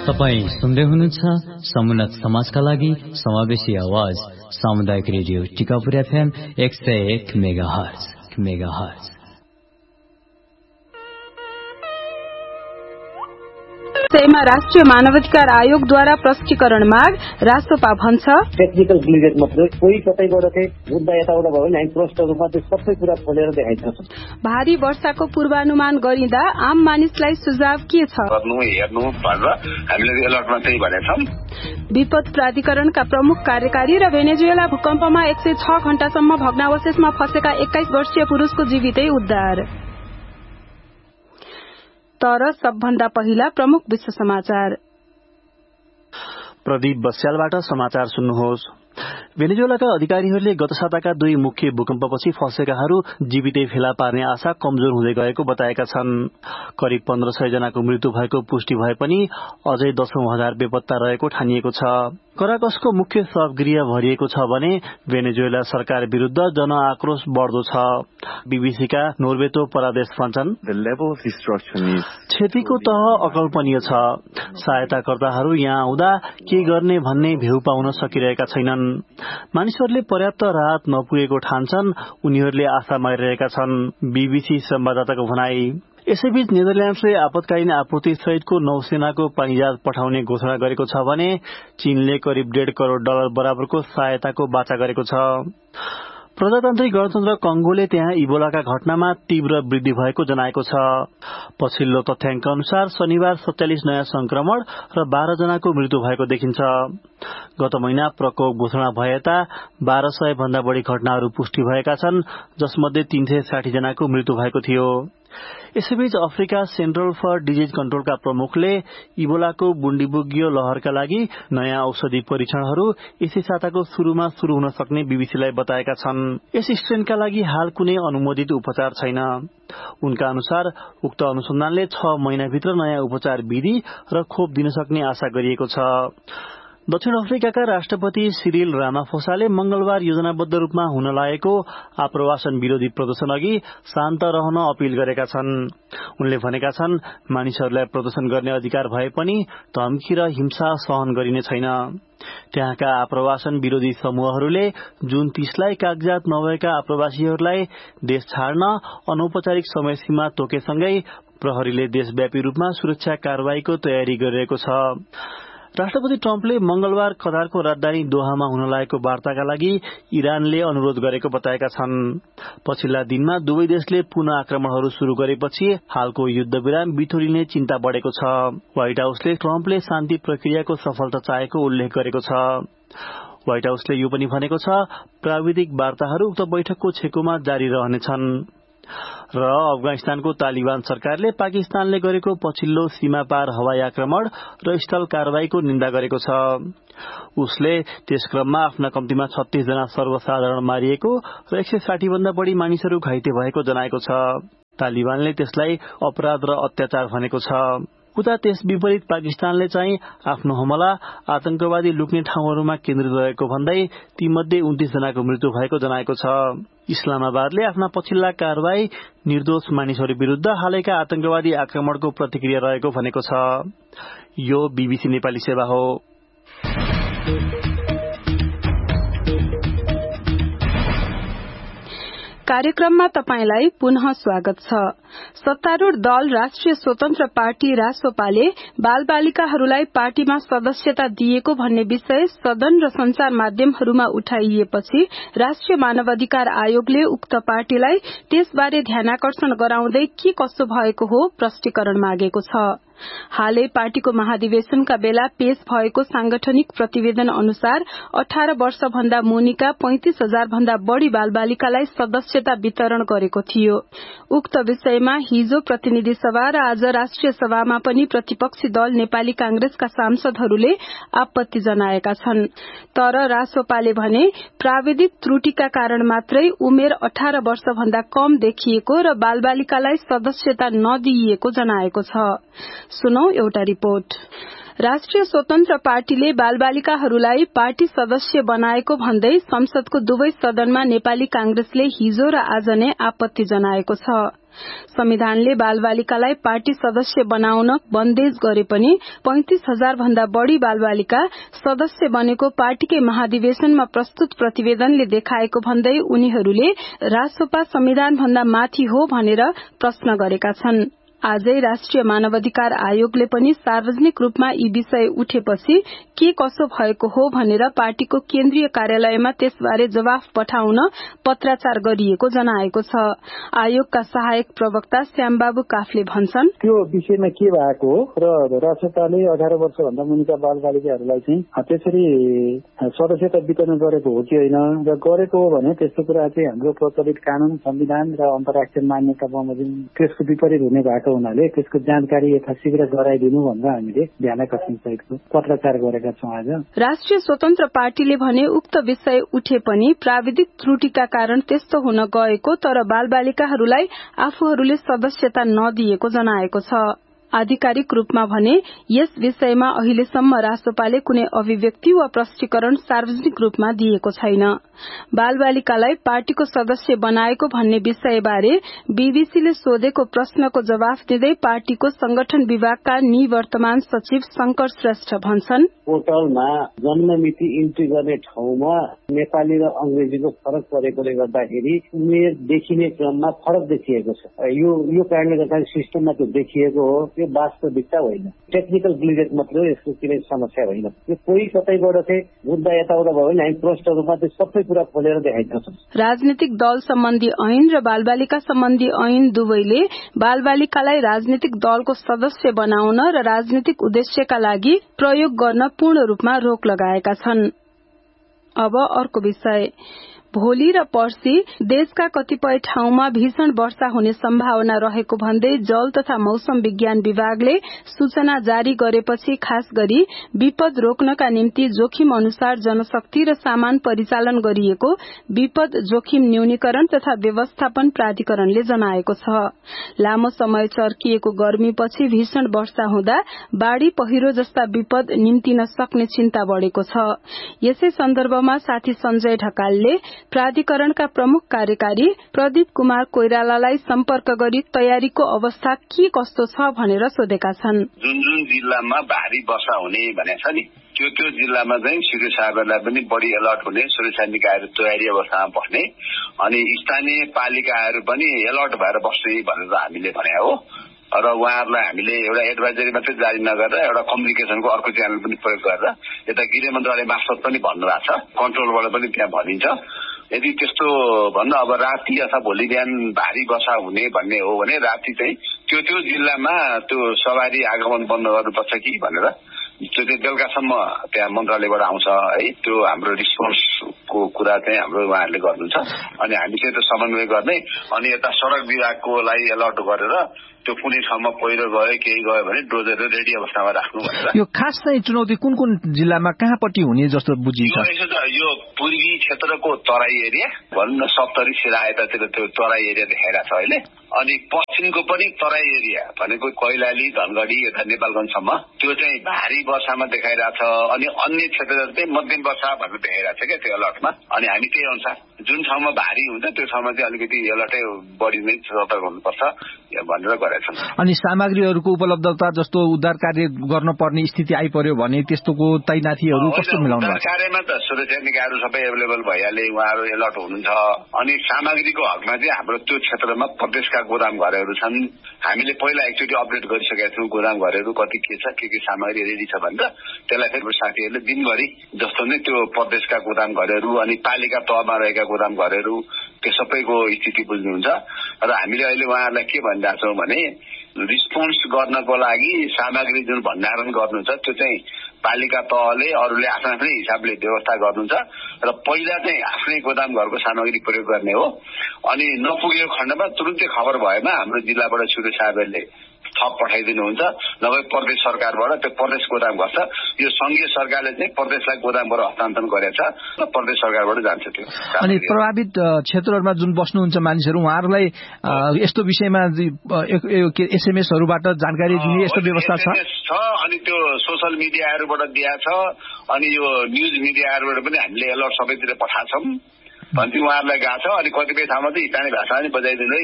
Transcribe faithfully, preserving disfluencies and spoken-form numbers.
तपाईं सुन्दै हुनुहुन्छ समुन्नत समाजका लागि समावेशी आवाज सामुदायिक रेडियो टिकापुर एफएम एक सय एक मेगाहर्ज मेगाहर्ज। विषयमा राष्ट्रिय मानवाधिकार आयोगद्वारा प्रष्टीकरण माग, रासोपा भन्छ टेक्निकल ग्लिजेट मात्रै, कोही कतैबाट चाहिँ मुद्दा यताउता भयो भने हामी प्रष्ट रूपमा त्यो सबै कुरा खोलेर देखाइदिन्छौँ। भारी वर्षाको पूर्वानुमान गरिँदा आम मानिसलाई सुझाव के छ? गर्नु हेर्नु भनेर हामीले एलर्टमा चाहिँ भनेछौँ। विपद प्राधिकरणका प्रमुख कार्यकारी र भेनेजुएला भूकम्पमा एक सय छ घण्टासम्म भग्नावशेषमा फँसेका एक्काइस वर्षीय पुरुषको जीवितै उद्धार। तर सबभन्दा पहिला प्रमुख विश्व समाचार। प्रदीप बस्यालबाट समाचार सुन्नुहोस्। भेनेजुएलाका अधिकारीहरूले गत साताका दुई मुख्य भूकम्पपछि फँसेकाहरू जीवितै फेला पार्ने आशा कमजोर हुँदै गएको बताएका छन्। करिब पन्ध्र सय जनाको मृत्यु भएको पुष्टि भए पनि अझै दशौं हजार बेपत्ता रहेको ठानिएको छ। कराकसको मुख्य शवगृह भरिएको छ भने भेनेजुएला सरकार विरूद्ध जनआक्रोश बढ्दो छ। बीबीसीका नोर्बेतो परादेश भन्छन्, क्षतिको तह अकल्पनीय छ। सहायताकर्ताहरू यहाँ आउँदा के गर्ने भन्ने भेउ पाउन सकिरहेका छैनन्। मानिसहरूले पर्याप्त राहत नपुगेको ठान्छन्, उनीहरूले आशा मारिरहेका छन्। बीबीसी संवाददाताको भनाई। यसैबीच नेदरल्याण्डसले आपतकालीन आपूर्ति सहितको नौसेनाको पानीजहाज पठाउने घोषणा गरेको छ भने चीनले करिब डेढ़ करोड़ डलर बराबरको सहायताको बाचा गरेको छ। प्रजातान्त्रिक गणतन्त्र कंगोले त्यहाँ इबोलाका घटनामा तीव्र वृद्धि भएको जनाएको छ। पछिल्लो तथ्याङ्क अनुसार शनिबार सत्ताइस नयाँ संक्रमण र बाह्र जनाको मृत्यु भएको देखिन्छ। गत महिना प्रकोप घोषणा भएता बाह्र सय भन्दा बढ़ी घटनाहरू पुष्टि भएका छन्, जसमध्ये तीन सय साठी जनाको मृत्यु भएको थियो। यसैबीच अफ्रिका सेन्ट्रल फर डिजिज कन्ट्रोलका प्रमुखले इबोलाको बुण्डीबुग्गियो लहरका लागि नयाँ औषधि परीक्षणहरू यसै साताको शुरूमा शुरू हुन सक्ने बीबीसीलाई बताएका छन्। यस स्ट्रेनका लागि हाल कुनै अनुमोदित उपचार छैन। उनका अनुसार उक्त अनुसन्धानले छ महिनाभित्र नयाँ उपचार विधि र खोप दिन सक्ने आशा गरिएको छ। दक्षिण अफ्रिकाका राष्ट्रपति सिरिल रामाफोसाले मंगलबार योजनाबद्ध रूपमा हुन लागेको आप्रवासन विरोधी प्रदर्शन अघि शान्त रहन अपील गरेका छन्। उनले भनेका छन्, मानिसहरूलाई प्रदर्शन गर्ने अधिकार भए पनि धम्की र हिंसा सहन गरिने छैन। त्यहाँका आप्रवासन विरोधी समूहहरूले जुन तीसलाई कागजात नभएका आप्रवासीहरूलाई देश छाड्न अनौपचारिक समय सीमा तोकेसँगै प्रहरीले देशव्यापी रूपमा सुरक्षा कारवाहीको तयारी गरिरहेको छ। राष्ट्रपति ट्रम्पले मंगलबार कतारको राजधानी दोहामा हुन लागेको वार्ताका लागि इरानले अनुरोध गरेको बताएका छन्। पछिल्ला दिनमा दुवै देशले पुनः आक्रमणहरू शुरू गरेपछि हालको युद्ध विराम बिथोलिने चिन्ता बढ़ेको छ। व्हाइट हाउसले ट्रम्पले शान्ति प्रक्रियाको सफलता चाहेको उल्लेख गरेको छ। व्हाइट हाउसले यो पनि भनेको छ, प्राविधिक वार्ताहरू उक्त बैठकको छेकोमा जारी रहनेछन्। र अफगानिस्तानको तालिबान सरकारले पाकिस्तानले गरेको पछिल्लो सीमा पार हवाई आक्रमण र स्थल कारवाहीको निन्दा गरेको छ। उसले त्यस क्रममा आफ्ना कम्तीमा छत्तीस जना सर्वसाधारण मारिएको र एक सय साठी भन्दा बढ़ी मानिसहरू घाइते भएको जनाएको छ। तालिबानले त्यसलाई अपराध र अत्याचार भनेको छ। उता त्यस विपरीत पाकिस्तानले चाहिँ आफ्नो हमला आतंकवादी लुक्ने ठाउँहरूमा केन्द्रित रहेको भन्दै तीमध्ये उन्तीस जनाको मृत्यु भएको जनाएको छ। इस्लामाबादले आफ्ना पछिल्ला कारवाही निर्दोष मानिसहरू विरूद्ध हालैका आतंकवादी आक्रमणको प्रतिक्रिया रहेको भनेको छ। यो बीबीसी नेपाली सेवा हो। कार्यक्रममा तपाईंलाई पुनः स्वागत छ। सत्तारूढ़ दल राष्ट्रिय स्वतन्त्र पार्टी रासोपाले बालबालिकाहरूलाई पार्टीमा सदस्यता दिएको भन्ने विषय सदन र संचार माध्यमहरूमा उठाइएपछि राष्ट्रिय मानवाधिकार आयोगले उक्त पार्टीलाई त्यसबारे ध्यानाकर्षण गराउँदै के कसो भएको हो प्रष्टीकरण मागेको छ। हालै पार्टीको महाधिवेशनका बेला पेश भएको सांगठनिक प्रतिवेदन अनुसार अठार वर्ष भन्दा मुनिका पैंतिस हजार भन्दा बढ़ी बालबालिकालाई सदस्यता वितरण गरेको थियो। उक्त विषयमा हिजो प्रतिनिधि सभा र आज राष्ट्रिय सभामा पनि प्रतिपक्षी दल नेपाली कांग्रेसका सांसदहरूले आपत्ति जनाएका छन्। तर रासोपाले भने प्राविधिक त्रुटिका कारण मात्रै उमेर अठार वर्ष भन्दा कम देखिएको र बालबालिकालाई सदस्यता नदिइएको जनाएको छ। सुनौ एउटा रिपोर्ट। राष्ट्रिय स्वतन्त्र पार्टीले बालबालिकाहरूलाई पार्टी सदस्य बनाएको भन्दै संसदको दुवै सदनमा नेपाली कांग्रेसले हिजो र आज नै आपत्ति जनाएको छ। संविधानले बालबालिकालाई पार्टी सदस्य बनाउन बन्देज गरे पनि पैंतिस हजार भन्दा बढ़ी बालबालिका सदस्य बनेको पार्टीकै महाधिवेशनमा प्रस्तुत प्रतिवेदनले देखाएको भन्दै उनीहरूले रासोपा संविधान भन्दा माथि हो भनेर प्रश्न गरेका छन्। आजै राष्ट्रिय मानवाधिकार आयोगले पनि सार्वजनिक रूपमा यी विषय उठेपछि के कसो भएको हो भनेर पार्टीको केन्द्रीय कार्यालयमा त्यसबारे जवाफ पठाउन पत्राचार गरिएको जनाएको छ। आयोगका सहायक प्रवक्ता श्यामबाबु काफले भन्छन्, त्यो विषयमा के भएको हो र राष्ट्रपाले अठार वर्ष भन्दा मुनिका बालबालिकाहरूलाई चाहिँ त्यसरी सदस्यता वितरण गरेको हो कि होइन र गरेको हो भने त्यस्तो कुरा चाहिँ हाम्रो प्रचलित कानून, संविधान र अन्तर्राष्ट्रिय मान्यता बमोजिम त्यसको विपरीत हुने भएको हुनाले त्यसको जानकारी यथाशीघ्र गराइदिनु भनेर हामीले ध्यानाकर्षण सहितको पत्राचार गरेका छौं। आज राष्ट्रिय स्वतन्त्र पार्टीले भने उक्त विषय उठे पनि प्राविधिक त्रुटिका कारण त्यस्तो हुन गएको तर बालबालिकाहरूलाई आफूहरूले सदस्यता नदिएको जनाएको छ। आधिकारिक रूपमा भने यस विषयमा अहिलेसम्म रासोपाले कुनै अभिव्यक्ति वा प्रष्टीकरण सार्वजनिक रूपमा दिएको छैन। बालबालिकालाई पार्टीको सदस्य बनाएको भन्ने विषयबारे बीबीसीले सोधेको प्रश्नको जवाफ दिँदै पार्टीको संगठन विभागका निवर्तमान सचिव शंकर श्रेष्ठ भन्छन्, पोर्टलमा जन्ममिति इन्ट्री गर्ने ठाउँमा नेपाली र अंग्रेजीको फरक परेकोले गर्दाखेरि उमेर देखिने क्रममा फरक देखिएको छ। यो यो कारणले गर्दाखेरि सिस्टममा त्यो देखिएको हो, यो वास्तविकता होइन। टेक्निकल ग्लिचेस मात्र हो, यसको कुनै समस्या होइन। यो कोही कतैबाट चाहिँ मुद्दा यताउता भयो भने हामी प्रष्ट रूपमा त्यो सबै कुरा खोलेर देखाइदिन्छौँ। राजनीतिक दल सम्बन्धी ऐन र बालबालिका सम्बन्धी ऐन दुवैले बालबालिकालाई राजनीतिक दलको सदस्य बनाउन र राजनीतिक उद्देश्यका लागि प्रयोग गर्न पूर्ण रूपमा रोक लगाएका छन्। अब अर्को विषय, भोलि र पर्सि देशका कतिपय ठाउँमा भीषण वर्षा हुने सम्भावना रहेको भन्दै जल तथा मौसम विज्ञान विभागले सूचना जारी गरेपछि खास गरी विपद रोक्नका निम्ति जोखिम अनुसार जनशक्ति र सामान परिचालन गरिएको विपद जोखिम न्यूनीकरण तथा व्यवस्थापन प्राधिकरणले जनाएको छ। लामो समय चर्किएको गर्मीपछि भीषण वर्षा हुँदा बाढ़ी पहिरो जस्ता विपद निम्तिन सक्ने चिन्ता बढ़ेको छ। यसै सन्दर्भमा साथी संजय ढकालले प्राधिकरणका प्रमुख कार्यकारी प्रदीप कुमार कोइरालालाई सम्पर्क गरी तयारीको अवस्था के कस्तो छ भनेर सोधेका छन्। जुन जुन जिल्लामा भारी वर्षा हुने भनेको छ नि त्यो त्यो जिल्लामा चाहिँ सूर्य सागरलाई पनि बढी अलर्ट हुने, सुरक्षा निकायहरू तयारी अवस्थामा बस्ने अनि स्थानीय पालिकाहरू पनि अलर्ट भएर बस्ने भनेर हामीले भने हो। र उहाँहरूलाई हामीले एउटा एडभाइजरी मात्रै जारी नगरेर एउटा कम्युनिकेसनको अर्को च्यानल पनि प्रयोग गरेर यता गृह मन्त्रालय मार्फत पनि भन्नुभएको छ, कन्ट्रोलबाट पनि त्यहाँ भनिन्छ। यदि त्यस्तो भन्दा अब राति अथवा भोलि बिहान भारी वर्षा हुने भन्ने हो भने राति चाहिँ त्यो त्यो जिल्लामा त्यो सवारी आगमन बन्द गर्नुपर्छ कि भनेर त्यो चाहिँ बेलुकासम्म त्यहाँ मन्त्रालयबाट आउँछ है। त्यो हाम्रो रिस्पोन्सको कुरा चाहिँ हाम्रो उहाँहरूले गर्नुहुन्छ अनि हामी चाहिँ त्यो समन्वय गर्ने अनि यता सड़क विभागकोलाई अलर्ट गरेर त्यो कुनै ठाउँमा पहिरो गयो केही गयो भने डोजर रेडी अवस्थामा राख्नु भनेर। यो खास चाहिँ चुनौती कुन कुन जिल्लामा कहाँपट्टि हुने जस्तो बुझिन्छ? यो पूर्वी क्षेत्रको तराई एरिया भनौँ न सप्तरी सिरा यतातिर त्यो तराई एरिया देखाइरहेको छ अहिले। अनि पश्चिमको पनि तराई एरिया भनेको कैलाली धनगढ़ी यता नेपालगञ्जसम्म त्यो चाहिँ भारी वर्षामा देखाइरहेछ। अनि अन्य क्षेत्रहरू चाहिँ मध्यम वर्षा भनेर देखाइरहेछ क्या त्यो अलर्टमा। अनि हामी त्यही अनुसार जुन ठाउँमा भारी हुन्छ त्यो ठाउँमा चाहिँ अलिकति अलर्टै बढी नै सतर्क हुनुपर्छ भनेर गरेका छन्। अनि सामग्रीहरूको उपलब्धता जस्तो उद्धार कार्य गर्न पर्ने स्थिति आइपर्यो भने त्यस्तोको तैनाथीहरू कस्तो मिलाउनु भएको छ? कार्यमा त सुरक्षा निकायहरू सबै एभाइलेबल भइहाले, उहाँहरू अलर्ट हुनुहुन्छ। अनि सामग्रीको हकमा चाहिँ हाम्रो त्यो क्षेत्रमा प्रदेशका गोदाम घरहरू छन्। हामीले पहिला एकचोटि अपडेट गरिसकेका छौँ गोदाम घरहरू कति के छ, के के सामग्री रेडी छ भनेर। त्यसलाई फेरि साथीहरूले दिनभरि जस्तो नै त्यो प्रदेशका गोदाम घरहरू अनि पालिका तहमा रहेका गोदाम घरहरू त्यो सबैको स्थिति बुझ्नुहुन्छ। र हामीले अहिले उहाँहरूलाई के भनिरहेको छौँ भने रिस्पोन्स गर्नको लागि सामग्री जुन भण्डारण गर्नुहुन्छ त्यो चाहिँ पालिका तहले अरूले आफ्नो आफ्नै हिसाबले व्यवस्था गर्नुहुन्छ र पहिला चाहिँ आफ्नै गोदाम घरको सामग्री प्रयोग गर्ने हो। अनि नपुगेको खण्डमा तुरुन्तै खबर भएमा हाम्रो जिल्लाबाट सूर्य सागरले थप पठाइदिनुहुन्छ, नभए प्रदेश सरकारबाट त्यो प्रदेश गोदाम गर्छ। यो संघीय सरकारले चाहिँ प्रदेशलाई गोदामबाट हस्तान्तरण गरेछ र प्रदेश सरकारबाट जान्छ त्यो। अनि प्रभावित क्षेत्रहरूमा जुन बस्नुहुन्छ मानिसहरू उहाँहरूलाई यस्तो विषयमा एसएमएसहरूबाट जानकारी दिने यस्तो व्यवस्था छ? अनि त्यो सोशल मिडियाहरूबाट दिएको छ अनि यो न्युज मिडियाहरूबाट पनि हामीले अलर्ट सबैतिर पठाएको छौँ भन्ने उहाँहरूलाई गएको छ। अनि कतिपय ठाउँमा चाहिँ स्थानीय भाषा पनि बजाइदिँदै